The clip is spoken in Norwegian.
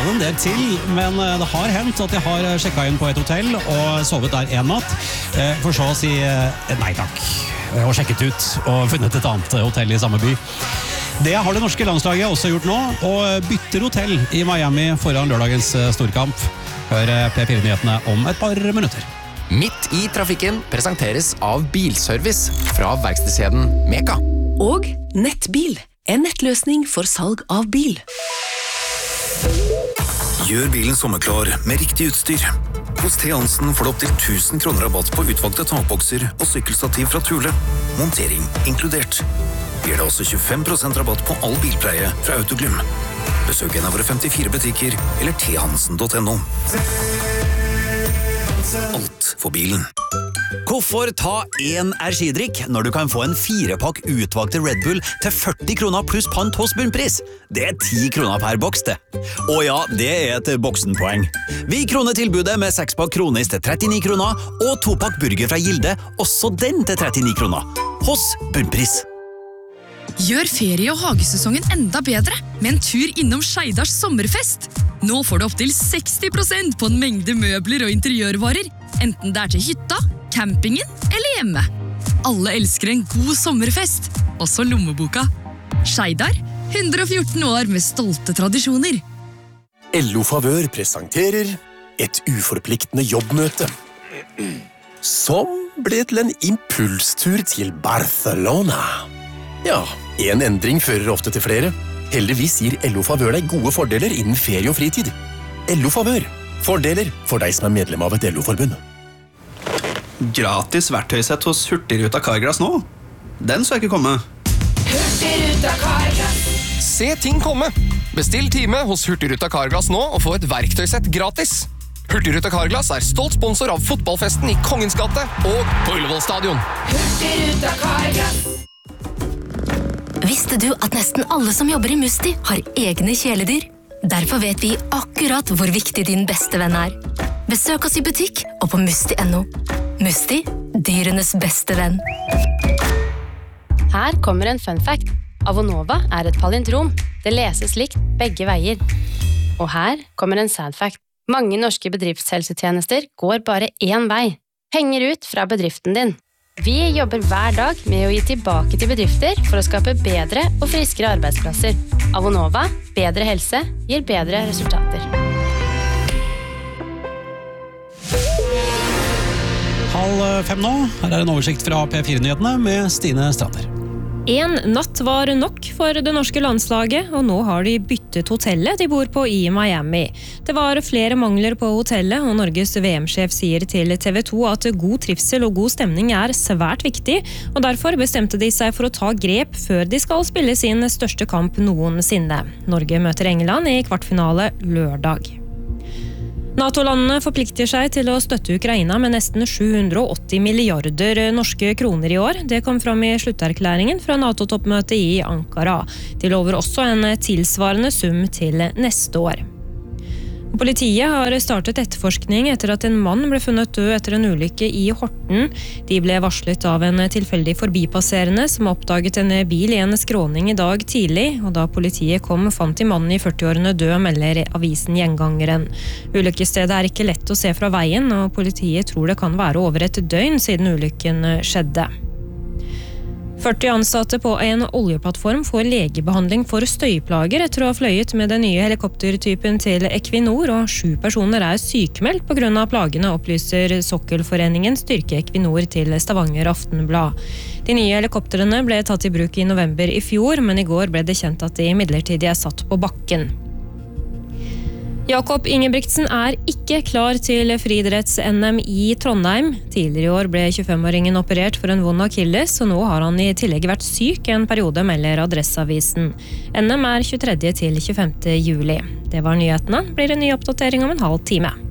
det en del til, men det har hendt at jeg har sjekket inn på et hotell og sovet der en natt, for så å si nei takk, og sjekket ut og funnet et annet hotell i samme by. Det har det norske landslaget også gjort nå, og bytter hotell i Miami foran lørdagens storkamp. Hør P4-nyhetene om et par minutter. Midt i trafikken presenteres av Bilservice fra verkstedskjeden Meka. Og Nettbil, en nettløsning for salg av bil. Gjør bilen sommerklar med riktig utstyr. Hos T. Hansen får du opp til 1000 kroner rabatt på utvalgte takbokser og sykkelstativ fra Thule. Montering inkludert. Gir deg også 25% rabatt på all bilpleie fra Autoglym. Besøk en av våre 54 butikker eller thansen.no. Alt for bilen. Hvorfor ta en energidrikk når du kan få en 4-pakk utvalgte Red Bull til 40 kroner pluss pant hos bunnpris? Det 10 kroner per boks, det. Og ja, det et boksenpoeng. Vi kroner tilbudet med 6-pakk kronis til 39 kroner og 2-pakk burger fra Gilde, også den til 39 kroner. Hos bunnpris. Gjør ferie- og hagesesongen enda bedre med en tur innom Skeidars sommerfest. Nå får du opp til 60% på en mengde møbler og interiørvarer, enten det til hytta, campingen eller hjemme. Alle elsker en god sommerfest, også lommeboka. Skeidar, 114 år med stolte tradisjoner. LO Favør presenterer et uforpliktende jobbmøte, som ble til en impulstur til Barcelona. Ja, en endring fører ofte til flere. Heldigvis gir LO Favør deg gode fordeler innen ferie og fritid. LO Favør. Fordeler for deg som medlem av et LO-forbund. Gratis verktøysett hos Hurtigruta Carglass nå. Den så jeg ikke komme. Hurtigruta Carglass. Se ting komme. Bestill time hos Hurtigruta Carglass nå og få et verktøysett gratis. Hurtigruta Carglass stolt sponsor av fotballfesten i Kongens gate og på Ullevål stadion. Hurtigruta Carglass. Visste du at nesten alle som jobber i Musti har egne kjæledyr? Derfor vet vi akkurat hvor viktig din beste venn Besøk oss i butikk og på musti.no. Musti, dyrenes beste venn. Her kommer en fun fact. Avonova et palindrom. Det leses likt begge veier. Og her kommer en sad fact. Mange norske bedriftshelsetjenester går bare én vei. Penger ut fra bedriften din. Vi jobber hver dag med å gi tilbake til bedrifter for å skape bedre og friskere arbeidsplasser. Avonova, bedre helse, gir bedre resultater. 4:30 nå. Her en oversikt fra P4-nyhetene med Stine Strander. En natt var nok for det norske landslaget, og nå har de byttet hotellet de bor på i Miami. Det var flere mangler på hotellet, og Norges VM-sjef sier til TV 2 at god trivsel og god stemning svært viktig, og derfor bestemte de seg for å ta grep før de skal spille sin største kamp noensinne. Norge møter England i kvartfinale lørdag. NATO-landene forplikter seg til å støtte Ukraina med nesten 780 milliarder norske kroner i år. Det kom fram i slutterklæringen fra NATO-toppmøtet i Ankara. De lover også en tilsvarende sum til neste år. Politiet har startet etterforskning etter at en mann ble funnet død etter en ulykke i Horten. De ble varslet av en tilfeldig forbipasserende som oppdaget en bil i en skråning i dag tidlig, og da politiet kom fant de mannen i 40-årene død, melder avisen Gjengangeren. Ulykkesstedet ikke lett å se fra veien, og politiet tror det kan være over et døgn siden ulykken skjedde. 40 ansatte på en oljeplattform får legebehandling for støyplager etter å ha fløyet med den nye helikoptertypen til Equinor, og 7 personer sykmeldt på grunn av plagene, opplyser Sokkelforeningen Styrke Equinor til Stavanger Aftenblad. De nye helikopterene ble tatt i bruk i november i fjor, men i går ble det kjent at de midlertidig satt på bakken. Jakob Ingebrigtsen ikke klar til friidretts-NM i Trondheim. Tidligere i år ble 25-åringen operert for en vond akilles, og nå har han i tillegg vært syk en periode, melder Adresseavisen. NM 23. til 25. juli. Det var nyhetene. Blir en ny oppdatering om en halv time.